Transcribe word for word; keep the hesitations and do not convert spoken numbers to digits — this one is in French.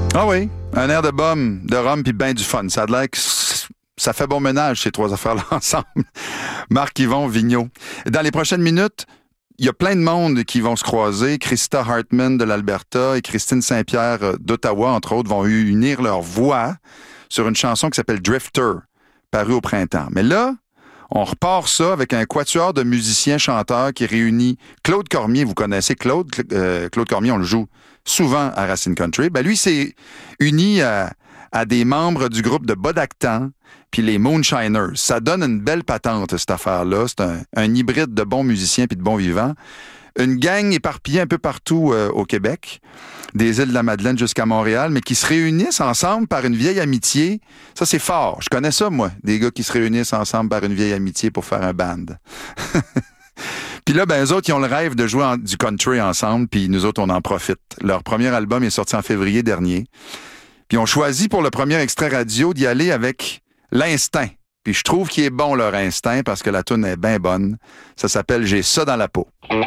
Ah oui, un air de bum, de rhum puis ben du fun. Ça a l'air que ça fait bon ménage, ces trois affaires-là ensemble. Marc-Yvon Vigneault. Dans les prochaines minutes, il y a plein de monde qui vont se croiser. Krista Hartman de l'Alberta et Christine Saint-Pierre d'Ottawa, entre autres, vont unir leurs voix sur une chanson qui s'appelle Drifter, parue au printemps. Mais là, on repart ça avec un quatuor de musiciens-chanteurs qui réunit Claude Cormier. Vous connaissez Claude? Euh, Claude Cormier, on le joue souvent à Racine Country. Ben lui, s'est uni à, à des membres du groupe de Bodactan puis les Moonshiners. Ça donne une belle patente, cette affaire-là. C'est un, un hybride de bons musiciens puis de bons vivants. Une gang éparpillée un peu partout euh, au Québec, des îles de la Madeleine jusqu'à Montréal, mais qui se réunissent ensemble par une vieille amitié. Ça, c'est fort. Je connais ça, moi, des gars qui se réunissent ensemble par une vieille amitié pour faire un band. Puis là, ben, eux autres, ils ont le rêve de jouer en, du country ensemble, puis nous autres, on en profite. Leur premier album est sorti en février dernier. Puis on choisit pour le premier extrait radio d'y aller avec l'instinct. Puis je trouve qu'il est bon, leur instinct, parce que la toune est bien bonne. Ça s'appelle « J'ai ça dans la peau ».